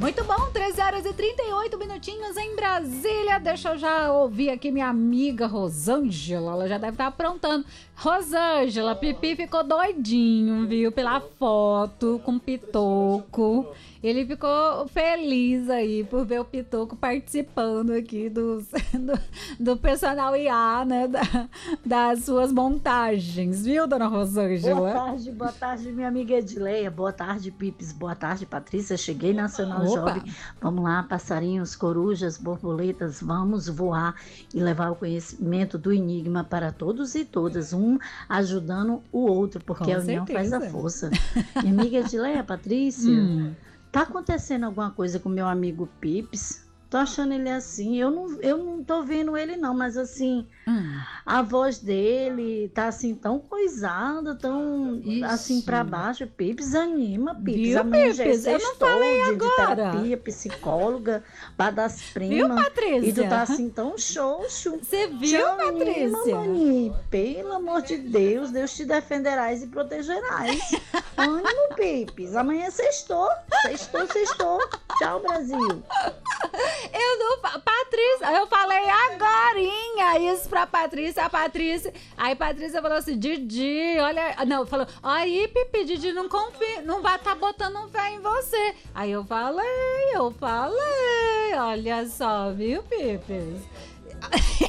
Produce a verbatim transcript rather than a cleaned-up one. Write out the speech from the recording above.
Muito bom, treze horas e trinta e oito minutinhos em Brasília. Deixa eu já ouvir aqui minha amiga Rosângela, ela já deve estar aprontando. Rosângela, Pipi ficou doidinho, viu? Pela foto com Pitoco. Ele ficou feliz aí por ver o Pitoco participando aqui dos, do, do personal I A, né? Da, das suas montagens, viu, dona Rosângela? Boa tarde, boa tarde, minha amiga Edileia. Boa tarde, Pipes. Boa tarde, Patrícia. Cheguei Nacional Opa. Jovem. Vamos lá, passarinhos, corujas, borboletas, vamos voar e levar o conhecimento do enigma para todos e todas, um ajudando o outro, porque Com a união certeza. faz a força. Minha amiga Edileia, Patrícia, Hum. tá acontecendo alguma coisa com meu amigo Pips? Tô achando ele assim, eu não, eu não tô vendo ele não, mas assim, Hum. a voz dele tá assim tão coisada, tão Ixi. assim pra baixo. Pips, anima, Pips. Viu, Amanhã já é Pips? Eu não sextou falei de, de agora. terapia, psicóloga, bar das Viu, primas. Patrícia? E tu tá assim tão xoxo. Você Te viu, anima, Patrícia? mani. Pelo amor de Deus, Deus te defenderás e protegerás. Ânimo, Pips. Amanhã é sextou. Sextou, sextou. Tchau, Brasil. Eu não... fa- Patrícia, eu falei agorinha isso pra Patrícia, a Patrícia... Aí Patrícia falou assim, Didi, olha... Não, falou, aí, Pipi, Didi não confia, não vai estar tá botando fé em você. Aí eu falei, eu falei, olha só, viu, Pipi?